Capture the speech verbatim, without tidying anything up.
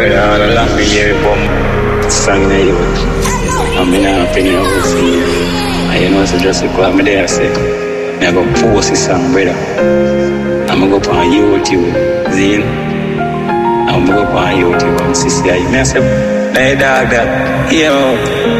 brother, all along me here, bum. Song na you. I'm in a penny of this here. And you know, so just to call me there, I say, I go post this song, brother. I'm going to go on YouTube, Zine. I'm going to go on YouTube, and see, I say, hey, dog, that, yo.